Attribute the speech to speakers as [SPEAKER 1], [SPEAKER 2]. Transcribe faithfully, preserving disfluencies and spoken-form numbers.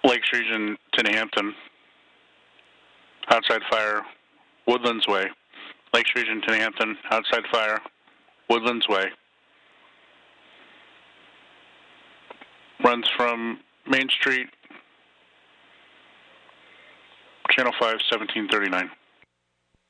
[SPEAKER 1] Lakes Region, Tenhampton. Outside fire, Woodlands Way. Lakes Region, Tenhampton. Outside fire, Woodlands Way. Runs from Main Street, Channel five, seventeen thirty-nine.